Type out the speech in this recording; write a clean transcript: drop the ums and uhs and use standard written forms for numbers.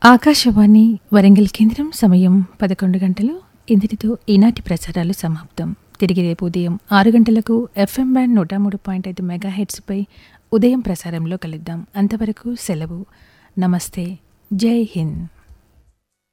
ఆకాశవాణి వరంగల్ కేంద్రం సమయం 11 గంటలు. ఇంతటితో ఈనాటి ప్రసారాలు సమాప్తం. తిరిగి రేపు ఉదయం 6 గంటలకు FM బ్యాండ్ 103.5 మెగాహెర్ట్స్పై ఉదయం ప్రసారంలో కలుద్దాం. అంతవరకు సెలవు. నమస్తే. జై హింద్.